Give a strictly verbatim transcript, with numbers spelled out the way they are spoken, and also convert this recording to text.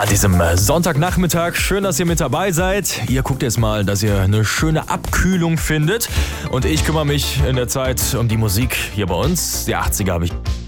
An diesem Sonntagnachmittag, schön, dass ihr mit dabei seid. Ihr guckt jetzt mal, dass ihr eine schöne Abkühlung findet. Und ich kümmere mich in der Zeit um die Musik hier bei uns. Die achtziger habe ich